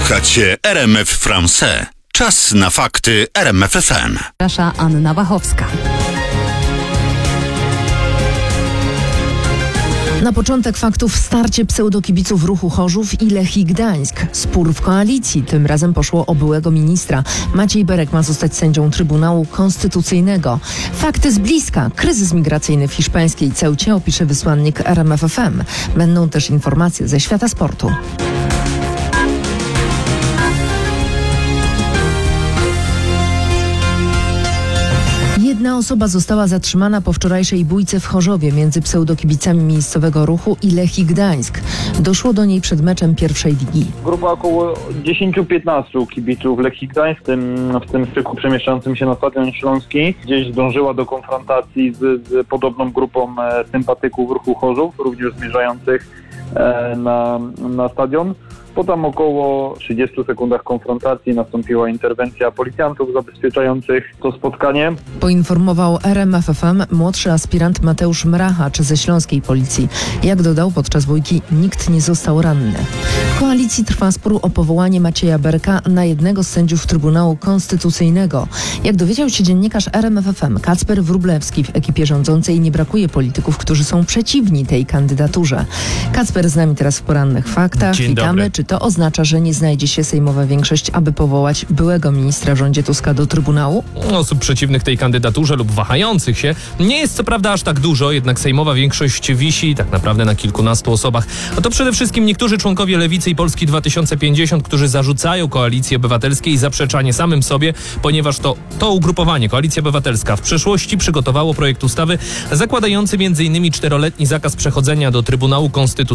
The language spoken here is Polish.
Słuchacie RMF Français. Czas na fakty RMF FM. Zaprasza Anna Wachowska. Na początek faktów starcie pseudokibiców ruchu Chorzów i Lechii Gdańsk. Spór w koalicji. Tym razem poszło o byłego ministra. Maciej Berek ma zostać sędzią Trybunału Konstytucyjnego. Fakty z bliska. Kryzys migracyjny w hiszpańskiej Ceucie opisze wysłannik RMF FM. Będą też informacje ze świata sportu. Jedna osoba została zatrzymana po wczorajszej bójce w Chorzowie między pseudokibicami miejscowego ruchu i Lechii Gdańsk. Doszło do niej przed meczem pierwszej ligi. Grupa około 10-15 kibiców Lechii Gdańsk, w tym styku przemieszczającym się na Stadion Śląski, gdzieś zdążyła do konfrontacji z podobną grupą sympatyków ruchu Chorzów, również zmierzających na stadion. Po tam około 30 sekundach konfrontacji nastąpiła interwencja policjantów zabezpieczających to spotkanie. Poinformował RMF FM młodszy aspirant Mateusz Mrachacz ze śląskiej policji. Jak dodał, podczas bójki nikt nie został ranny. W koalicji trwa spór o powołanie Macieja Berka na jednego z sędziów Trybunału Konstytucyjnego. Jak dowiedział się dziennikarz RMF FM Kacper Wróblewski, w ekipie rządzącej nie brakuje polityków, którzy są przeciwni tej kandydaturze. Kacper z nami teraz w porannych faktach. Dzień Witamy. dobry. Czy to oznacza, że nie znajdzie się sejmowa większość, aby powołać byłego ministra w rządzie Tuska do Trybunału? Osób przeciwnych tej kandydaturze lub wahających się nie jest co prawda aż tak dużo, jednak sejmowa większość wisi tak naprawdę na kilkunastu osobach. A to przede wszystkim niektórzy członkowie Lewicy i Polski 2050, którzy zarzucają Koalicji Obywatelskiej zaprzeczanie samym sobie, ponieważ to ugrupowanie, Koalicja Obywatelska, w przeszłości przygotowało projekt ustawy zakładający m.in. 4-letni zakaz przechodzenia do Trybunału Konstytucyjnego